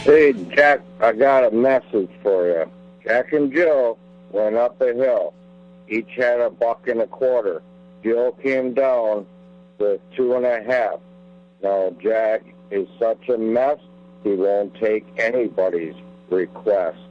Hey, Jack, I got a message for you. Jack and Jill went up a hill. Each had $1.25. Jill came down with 2.5. Now, Jack is such a mess, he won't take anybody's request.